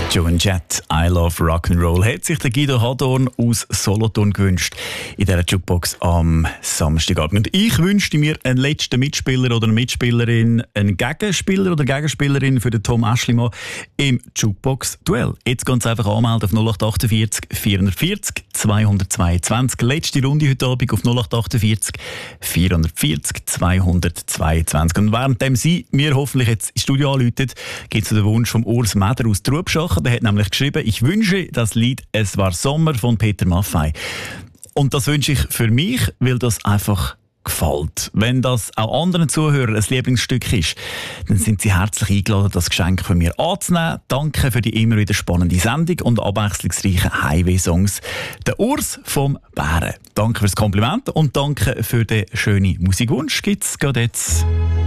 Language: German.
Joan Jett, I Love Rock'n'Roll, hat sich der Guido Hadorn aus Solothurn gewünscht in dieser Jukebox am Samstagabend. Und ich wünschte mir einen letzten Mitspieler oder eine Mitspielerin, einen Gegenspieler oder Gegenspielerin für den Tom Aeschlimann im Jukebox-Duell. Jetzt ganz einfach anmelden auf 0848 440 222. Letzte Runde heute Abend auf 0848 440 222. Und währenddem Sie mir hoffentlich jetzt ins Studio anrufen, gibt es den Wunsch vom Urs Meder aus Trubschachen. Der hat nämlich geschrieben, ich wünsche das Lied «Es war Sommer» von Peter Maffay. Und das wünsche ich für mich, weil das einfach gefällt. Wenn das auch anderen Zuhörern ein Lieblingsstück ist, dann sind Sie herzlich eingeladen, das Geschenk von mir anzunehmen. Danke für die immer wieder spannende Sendung und abwechslungsreichen Highway-Songs. Der Urs vom Bären. Danke fürs Kompliment und danke für den schönen Musikwunsch. Gibt's gerade jetzt